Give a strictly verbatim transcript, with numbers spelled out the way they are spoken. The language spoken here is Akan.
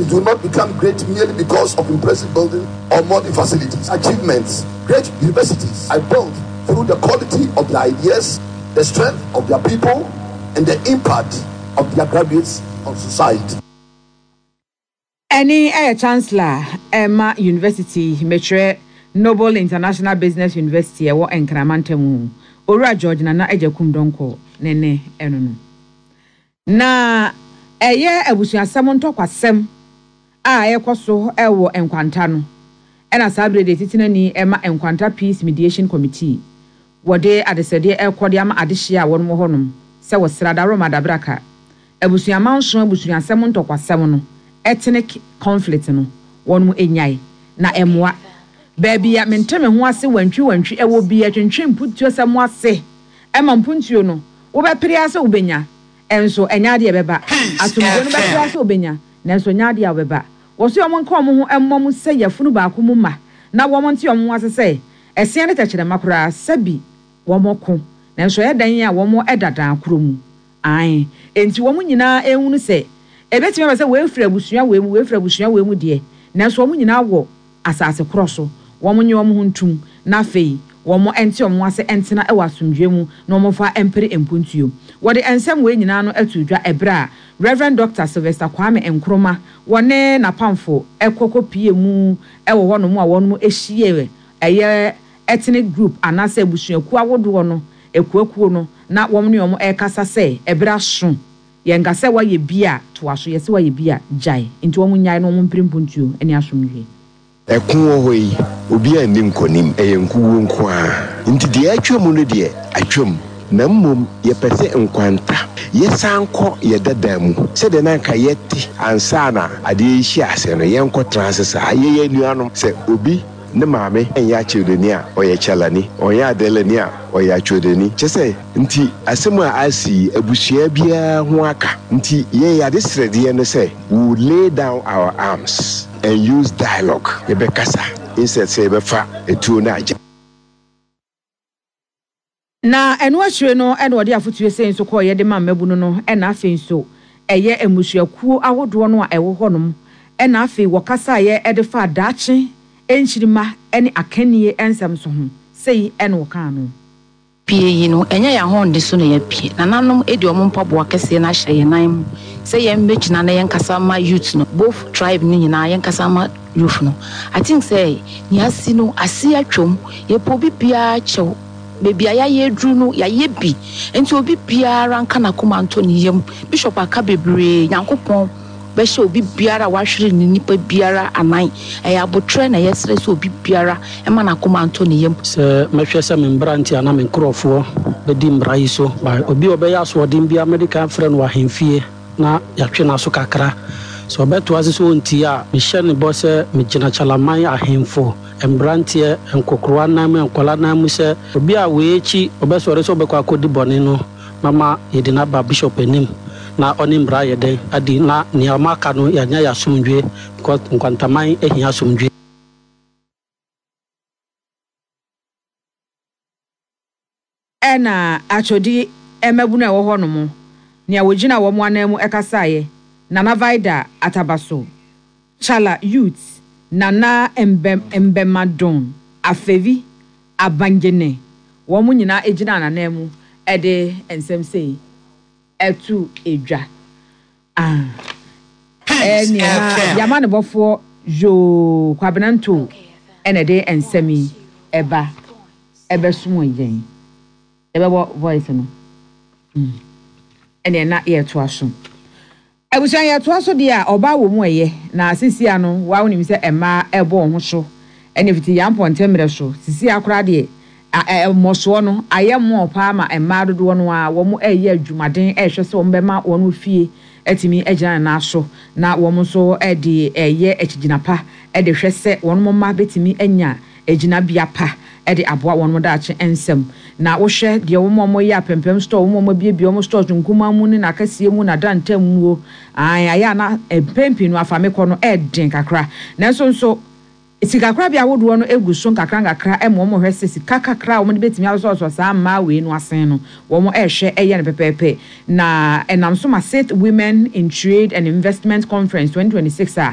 It will not become great merely because of impressive building or modern facilities. Achievements. Great universities are built through the quality of their ideas, the strength of their people, and the impact of their graduates on society. Any air chancellor, Emma University, Metre Noble International Business University, or Enkramantemu, Ora George Nana Ejekum Donko, Nene Enono. Na eye ebusuan samon tokwa sem a ekoso ewo enkwanta no ena sabre de titina ni ema enkwanta peace mediation committee wode adesede ekode ama adehye a wonmo honom se wo srada roma dabraka ebusuan manso ebusuan samon tokwa sem no ethnic conflict no wonmo enyai na emwa baby ya menteme ho ase wantwi wantwi ewo bi atwentwe mputuo sem ase ema mpuntuo no wo be pere ase wo benya enso enyade ebeba asumgo no betwa so obenya nanso nyade abeba wo so yom nka omo ho emmom se yafunu ba ko mu ma na wo monte yom wase se esien de tekere makura sabi wo moko nanso yedan ya wo mo edada akromu ai enti wo mu nyina ehunu se ebetime be se we frɛ busua we mu we frɛ busua we mu de nanso wo mu nyina wo asase kroso wo mo nye wo ho ntum na fei wo mo enti omo ase entena e wasumdwe mu na omo fa empere empuntuo wo de ensem we nyina no atudwa ebra Reverend Doctor Sylvester Kwame Nkrumah wone na pamfo ekoko pie mu ewo ho no mu a wonmo ehie eye ethnic group anase abusuaku awodo no ekuakuo no na wom ne omo ekasa se ebra so yengase wa ye bia to aso yese wa ye bia jai nti omo nyai no omo mprimpuntuo eni asomdwe Ekun hoi obi anim konim eyenkuwo nko a nti de atwam no de atwam na mmom ye pese nkwanta ye sanko ye dada mu se de na nka yeti ansa na ade yi ase no ye nko transesa ye ye nuanom se obi ne maame enya chedeni a oye chalani oye adelani a oye chedeni chese nti asemu a asi abusua bia ho aka nti ye ya desrede ne se we lay down our arms and use dialogue yebekasa instead say befa etu na aja na enu ahwe no ene ode afotuo sen so ko ye de mamabu no no ena afen so eye emusuakuo awodo no a ewo honom ena afen wokasa ye ede fa daache enchirima ene akanie ensam so ho sei ene woka no pie yi no enya ya honde so na ya pie nananom edi omo mpabo akese na hye ye nan say ye mbechina na ye nkasa ma youth no both tribe ni nyina ye nkasa ma youth no I think say ni asi no asi atwom ye po bibia chew baby aya ye dru no ya ye bi enti obi biara nka na koma Anthony yem bishop aka bebre yankopon be hye obi biara wahwere ni nipa biara anan e abotre na yesre so obi biara e ma na koma Anthony yem se mehwe se membranti ana men krofo be di mbrai so ba obi obeya so odin bia medical friend wa hemfie na yatwe na so kakra so beto ase so nti a mehye ne bo se megina chalaman ahemfo embrantie enkokroa na mu enkola na mu se obi a we echi obesore so bekwa akodi bone no mama yedina ba bishop enim na onimbra yede adi na ni amaka no ya nya ya sumdwe because nkwantaman ehia sumdwe ena achodi emebu na ewo hono mo ni awogina wo mo anamu ekasaye Nana Vida Atabaso Chala Youth Nana Embem Embemadon Afevi Abangene wo mu nyina ejina nanemu ede ensem sei etu edwa ah eni na yamane bofo jo kwabenanto ene de ensemi eba ebesumo yen ebe voice no mm ene na ye to aso abusan ye to aso dia oba wo mu eye na sisia no wa wonim se ema ebo ho so ene fiti yamponte mre so sisia akora de moso no ayemo pa ma ema dodo no a wo mu eye adwumaden ehwe se wo mbema wo no fie etimi agina na so na wo mu so e de eye ekigina pa e de hwe se wo no ma betimi anya egina bia pa e de aboa wo no da ache ensem na wo hwe de wo mo ya pempem store wo mo bia bia wo store tunkuma mu ni na kasie mu na dantam mu ai aya na pempi no afame ko no e den kakra na so so sikakra bia wodo no eguso nkakra nkakra e mo mo hwese sikakra wo mo betimi aso so sa ma we no asen no wo mo ehwe eye ne pepepe na enam so ma set women in trade and investment conference twenty twenty-six a